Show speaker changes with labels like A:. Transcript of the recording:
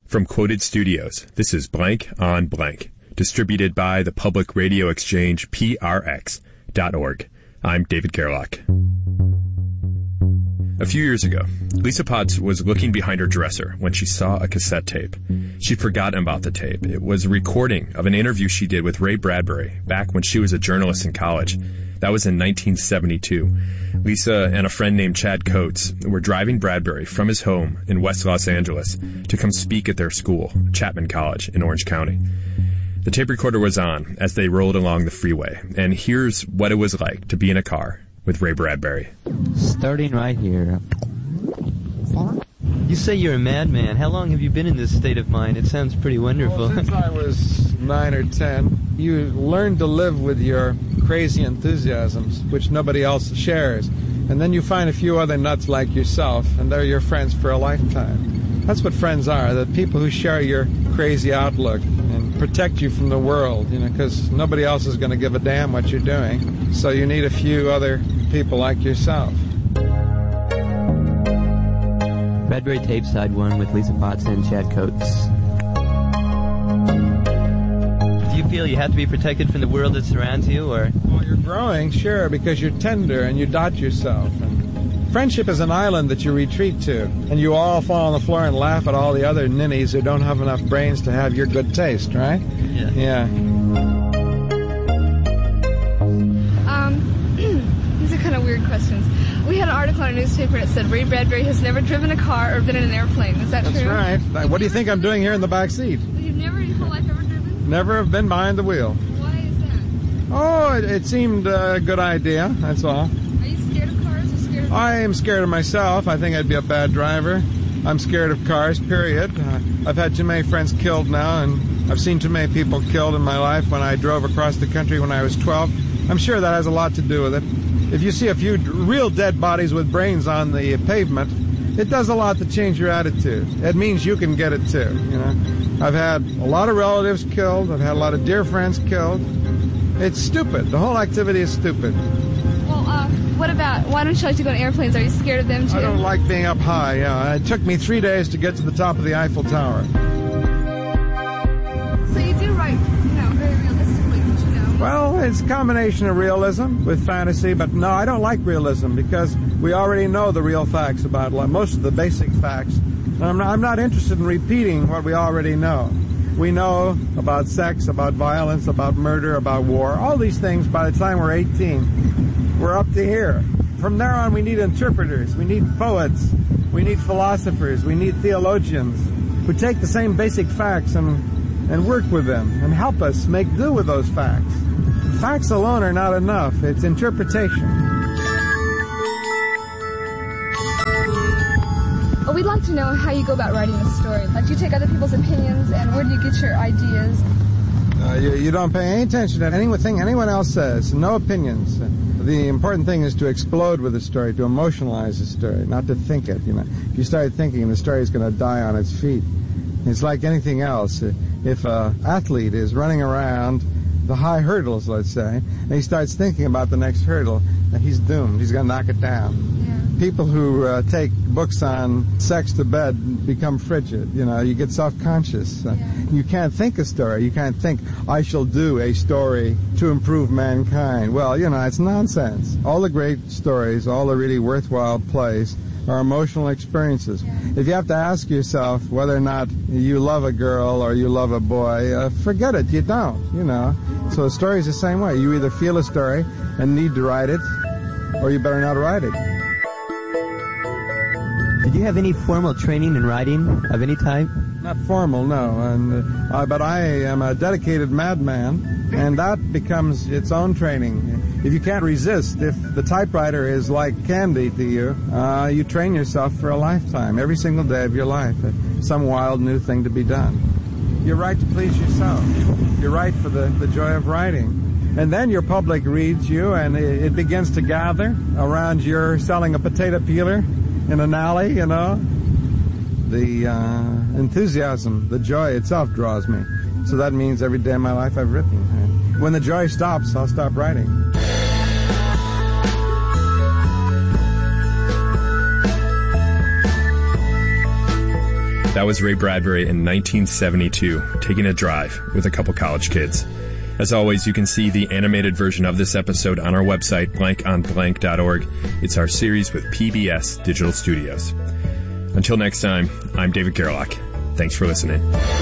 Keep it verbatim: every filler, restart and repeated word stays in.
A: From Quoted Studios, this is Blank on Blank, distributed by the public radio exchange P R X dot org. I'm David Gerlach. A few years ago, Lisa Potts was looking behind her dresser when she saw a cassette tape. She'd forgotten about the tape. It was a recording of an interview she did with Ray Bradbury back when she was a journalist in college. That was in nineteen seventy-two. Lisa and a friend named Chad Coates were driving Bradbury from his home in West Los Angeles to come speak at their school, Chapman College in Orange County. The tape recorder was on as they rolled along the freeway, and here's what it was like to be in a car with Ray Bradbury.
B: Starting right here. You say you're a madman. How long have you been in this state of mind? It sounds pretty wonderful.
C: Well, since I was nine or ten, you learn to live with your crazy enthusiasms, which nobody else shares. And then you find a few other nuts like yourself, and they're your friends for a lifetime. That's what friends are, the people who share your crazy outlook and protect you from the world, you know, because nobody else is going to give a damn what you're doing. So you need a few other people like yourself.
B: Bradbury Tape Side one with Lisa Potts and Chad Coates. Do you feel you have to be protected from the world that surrounds you, or?
C: Well, you're growing, sure, because you're tender and you dot yourself. And friendship is an island that you retreat to, and you all fall on the floor and laugh at all the other ninnies who don't have enough brains to have your good taste, right?
B: Yeah.
C: Yeah.
D: Um, these are kind of weird questions. We had an article in a newspaper that said Ray Bradbury has never driven a car or been in an airplane. Is that
C: That's
D: true?
C: That's right. What do you think I'm doing here in the back seat?
D: You've never your whole life ever driven?
C: Never have been behind the wheel.
D: Why is that?
C: Oh, it, it seemed a good idea, that's all.
D: Are you scared of cars or scared of...
C: I am scared of myself. I think I'd be a bad driver. I'm scared of cars, period. Uh, I've had too many friends killed now, and I've seen too many people killed in my life when I drove across the country when I was twelve. I'm sure that has a lot to do with it. If you see a few real dead bodies with brains on the pavement, it does a lot to change your attitude. It means you can get it too, you know. I've had a lot of relatives killed. I've had a lot of dear friends killed. It's stupid. The whole activity is stupid.
D: Well, uh, what about, why don't you like to go on airplanes? Are you scared of them too?
C: I don't like being up high, yeah. It took me three days to get to the top of the Eiffel Tower.
D: So you do write, you know, very realistically, don't you know?
C: Well, it's a combination of realism with fantasy, but no, I don't like realism because we already know the real facts about life, most of the basic facts. And I'm not, I'm not interested in repeating what we already know. We know about sex, about violence, about murder, about war. All these things, by the time we're eighteen, we're up to here. From there on, we need interpreters. We need poets. We need philosophers. We need theologians who take the same basic facts and, and work with them and help us make do with those facts. Facts alone are not enough. It's interpretation.
D: Well, we'd like to know how you go about writing a story. Like, do you take other people's opinions, and where do you get your ideas?
C: Uh, you, you don't pay any attention to anything anyone else says. No opinions. The important thing is to explode with the story, to emotionalize the story, not to think it. You know, if you start thinking, the story is going to die on its feet. It's like anything else. If an athlete is running around the high hurdles, let's say, and he starts thinking about the next hurdle, he's doomed. He's going to knock it down. People who uh, take books on sex to bed become frigid. You know, you get self-conscious. Uh,
D: yeah.
C: You can't think a story. You can't think, I shall do a story to improve mankind. Well, you know, it's nonsense. All the great stories, all the really worthwhile plays are emotional experiences.
D: Yeah.
C: If you have to ask yourself whether or not you love a girl or you love a boy, uh, forget it. You don't, you know. So the story's the same way. You either feel a story and need to write it, or you better not write it.
B: Did you have any formal training in writing of any type?
C: Not formal, no. And, uh, but I am a dedicated madman, and that becomes its own training. If you can't resist, if the typewriter is like candy to you, uh, you train yourself for a lifetime, every single day of your life. Some wild new thing to be done. You write to please yourself. You write for the, the joy of writing. And then your public reads you, and it, it begins to gather around your selling a potato peeler in an alley, you know. The uh, enthusiasm, the joy itself draws me. So that means every day of my life I've written. And when the joy stops, I'll stop writing.
A: That was Ray Bradbury in nineteen seventy-two, taking a drive with a couple college kids. As always, you can see the animated version of this episode on our website, blank on blank dot org. It's our series with P B S Digital Studios. Until next time, I'm David Gerlach. Thanks for listening.